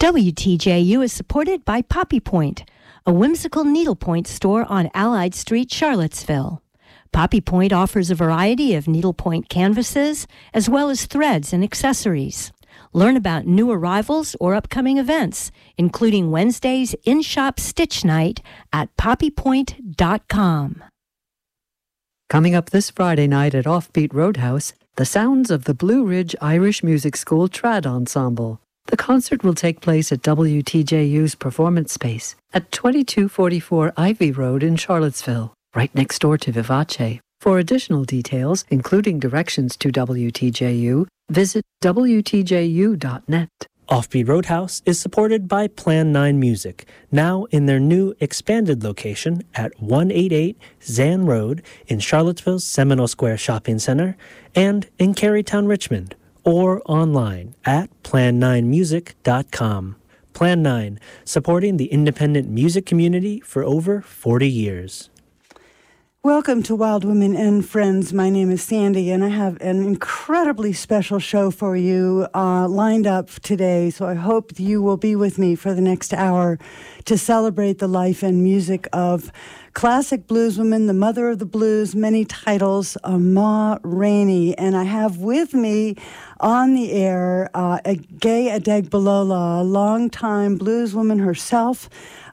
WTJU is supported by Poppy Point, a whimsical needlepoint store on Allied Street, Charlottesville. Poppy Point offers a variety of needlepoint canvases, as well as threads and accessories. Learn about new arrivals or upcoming events, including Wednesday's in-shop stitch night at poppypoint.com. Coming up this Friday night at Offbeat Roadhouse, the sounds of the Blue Ridge Irish Music School Trad Ensemble. The concert will take place at WTJU's Performance Space at 2244 Ivy Road in Charlottesville, right next door to Vivace. For additional details, including directions to WTJU, visit WTJU.net. Offbeat Roadhouse is supported by Plan 9 Music, now in their new expanded location at 188 Zan Road in Charlottesville's Seminole Square Shopping Center and in Carytown, Richmond, or online at plan9music.com. Plan 9, supporting the independent music community for over 40 years. Welcome to Wild Women and Friends. My name is Sandy, and I have an incredibly special show for you lined up today. So I hope you will be with me for the next hour to celebrate the life and music of classic blueswoman, the mother of the blues, many titles, Ma Rainey. And I have with me on the air Gay Adegbalola, a longtime blueswoman herself,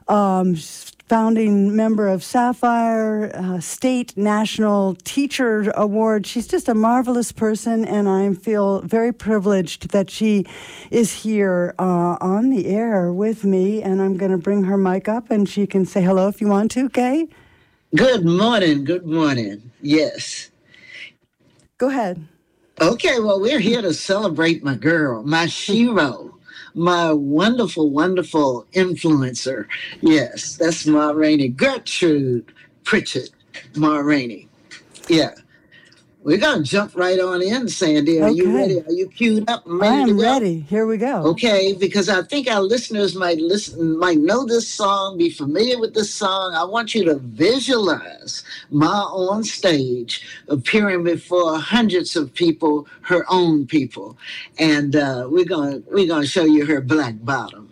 founding member of Sapphire, State National Teacher Award. She's just a marvelous person, and I feel very privileged that she is here on the air with me, and I'm going to bring her mic up, and she can say hello if you want to, Kay? Good morning, good morning. Yes. Go ahead. Okay, well, we're here to celebrate my girl, my shero. My wonderful, wonderful influencer. Yes, that's Ma Rainey. Gertrude Pritchett, Ma Rainey. Yeah. We're going to jump right on in, Sandy. Are you ready? Are you queued up and ready I am to go? ready. Here we go. Okay, because I think our listeners might know this song, be familiar with this song. I want you to visualize Ma on stage, appearing before hundreds of people, her own people. And we're gonna show you her black bottom.